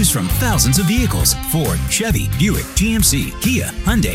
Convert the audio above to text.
Choose from thousands of vehicles: Ford, Chevy, Buick, GMC, Kia, Hyundai,